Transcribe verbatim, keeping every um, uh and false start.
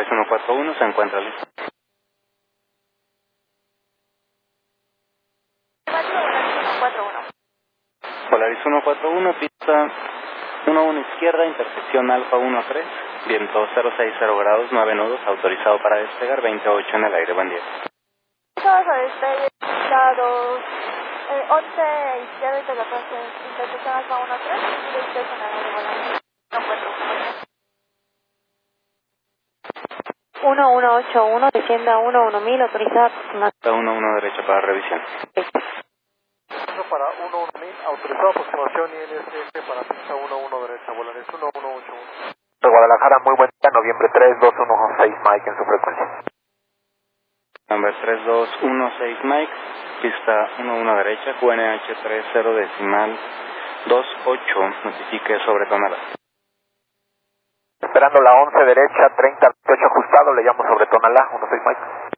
Polaris uno cuatro uno se encuentra listo. Polaris uno cuatro uno, pista uno uno izquierda, intersección Alfa uno tres, viento cero seis cero grados, nueve nudos, autorizado para despegar, veintiocho en el aire, buen día. Vamos a despegar dos, eh, once izquierda y catorce, intersección Alfa uno tres, y después en el aire volante. uno uno ocho uno, descienda uno uno mil, autorizada aproximadamente. uno uno derecha para revisión. Para uno uno mil, autorizado aproximación I N S S para pista uno uno derecha, Volaris uno uno ocho uno. De Guadalajara, muy buen día, noviembre tres dos uno seis Mike en su frecuencia. Number tres dos uno seis Mike, pista uno uno derecha, Q N H tres cero decimal dos ocho, notifique sobre tonalá. Esperando la once derecha, treinta veintiocho ajustado, le llamo sobre tonalá, uno seis Mike.